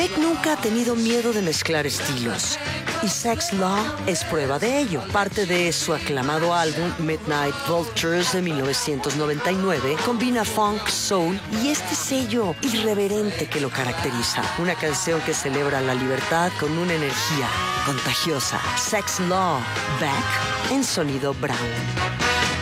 Beck nunca ha tenido miedo de mezclar estilos. Y Sex Law es prueba de ello. Parte de su aclamado álbum Midnight Vultures de 1999 combina funk, soul y este sello irreverente que lo caracteriza. Una canción que celebra la libertad con una energía contagiosa. Sex Law, Beck en sonido Brown.